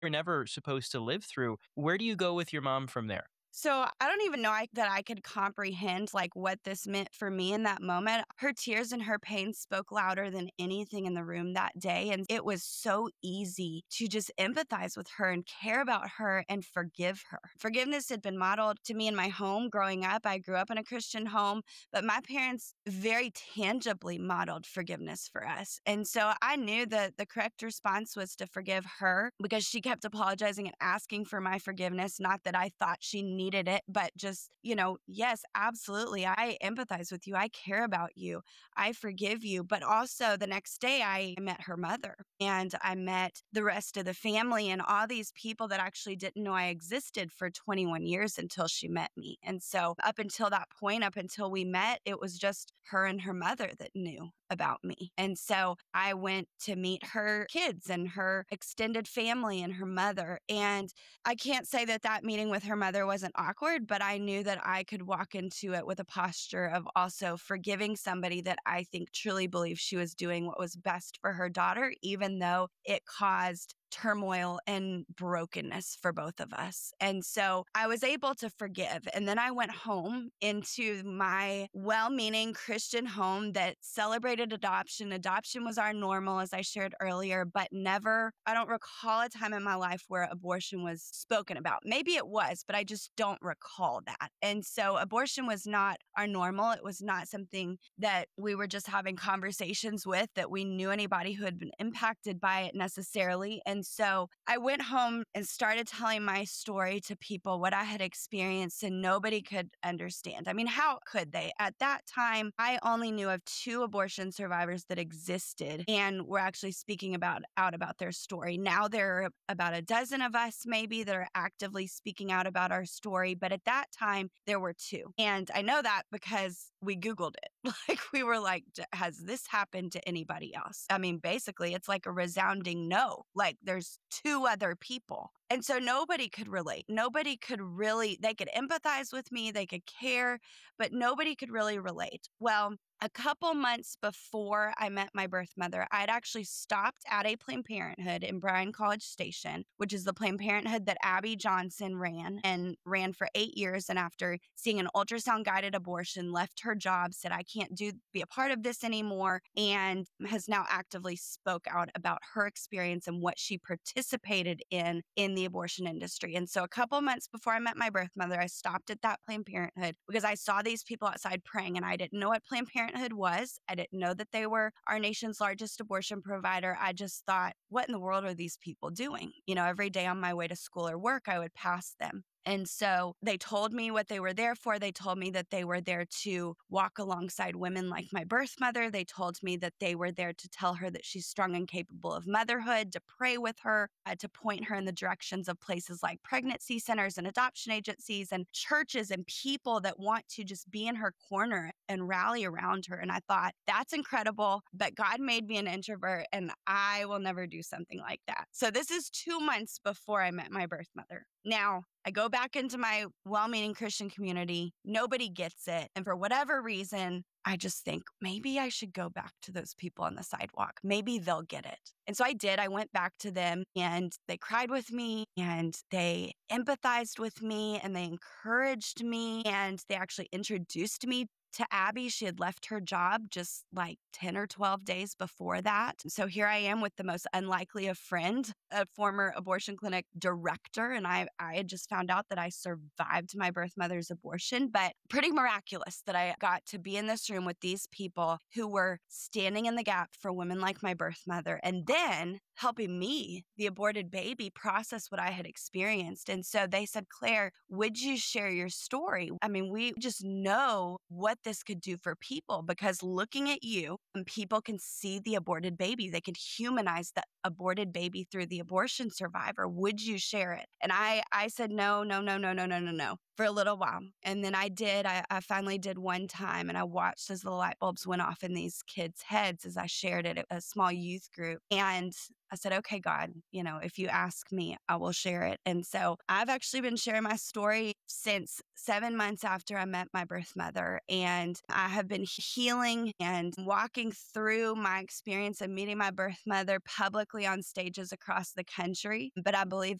you're never supposed to live through. Where do you go with your mom from there? So I don't even know that I could comprehend like what this meant for me in that moment. Her tears and her pain spoke louder than anything in the room that day. And it was so easy to just empathize with her and care about her and forgive her. Forgiveness had been modeled to me in my home growing up. I grew up in a Christian home, but my parents very tangibly modeled forgiveness for us. And so I knew that the correct response was to forgive her because she kept apologizing and asking for my forgiveness. Not that I thought she needed it, but just, yes, absolutely. I empathize with you. I care about you. I forgive you. But also the next day, I met her mother and I met the rest of the family and all these people that actually didn't know I existed for 21 years until she met me. And so up until that point, up until we met, it was just her and her mother that knew about me. And so I went to meet her kids and her extended family and her mother. And I can't say that that meeting with her mother wasn't awkward, but I knew that I could walk into it with a posture of also forgiving somebody that I think truly believed she was doing what was best for her daughter, even though it caused turmoil and brokenness for both of us. And so I was able to forgive. And then I went home into my well-meaning Christian home that celebrated adoption. Adoption was our normal, as I shared earlier, but I don't recall a time in my life where abortion was spoken about. Maybe it was, but I just don't recall that. And so abortion was not our normal. It was not something that we were just having conversations with, that we knew anybody who had been impacted by it necessarily. And so I went home and started telling my story to people, what I had experienced, and nobody could understand. I mean, how could they? At that time, I only knew of 2 abortion survivors that existed and were actually speaking out about their story. Now there are about a dozen of us maybe that are actively speaking out about our story. But at that time, there were 2. And I know that because we Googled it. Like we were like, has this happened to anybody else? I mean, basically, it's like a resounding no. Like there's 2 other people. And so nobody could relate. Nobody could really, they could empathize with me, they could care, but nobody could really relate. Well, a couple months before I met my birth mother, I'd actually stopped at a Planned Parenthood in Bryan College Station, which is the Planned Parenthood that Abby Johnson ran for 8 years. And after seeing an ultrasound guided abortion, left her job, said, I can't be a part of this anymore, and has now actively spoke out about her experience and what she participated in the abortion industry. And so a couple months before I met my birth mother, I stopped at that Planned Parenthood because I saw these people outside praying and I didn't know what Planned Parenthood was. I didn't know that they were our nation's largest abortion provider. I just thought, what in the world are these people doing? Every day on my way to school or work, I would pass them. And so they told me what they were there for. They told me that they were there to walk alongside women like my birth mother. They told me that they were there to tell her that she's strong and capable of motherhood, to pray with her, to point her in the directions of places like pregnancy centers and adoption agencies and churches and people that want to just be in her corner and rally around her. And I thought, that's incredible, but God made me an introvert and I will never do something like that. So this is 2 months before I met my birth mother. Now, I go back into my well-meaning Christian community. Nobody gets it. And for whatever reason, I just think maybe I should go back to those people on the sidewalk. Maybe they'll get it. And so I did. I went back to them and they cried with me and they empathized with me and they encouraged me and they actually introduced me to Abby. She had left her job just like 10 or 12 days before that. So here I am with the most unlikely of friend, a former abortion clinic director. And I had just found out that I survived my birth mother's abortion, but pretty miraculous that I got to be in this room with these people who were standing in the gap for women like my birth mother. And then helping me, the aborted baby, process what I had experienced. And so they said, Claire, would you share your story? I mean, we just know what this could do for people because looking at you, and people can see the aborted baby. They could humanize the aborted baby through the abortion survivor. Would you share it? And I said, no, no, no, no, no, no, no, no. for a little while. And then I finally did one time, and I watched as the light bulbs went off in these kids' heads as I shared it at a small youth group. And I said, okay, God, if you ask me, I will share it. And so I've actually been sharing my story since 7 months after I met my birth mother. And I have been healing and walking through my experience of meeting my birth mother publicly on stages across the country. But I believe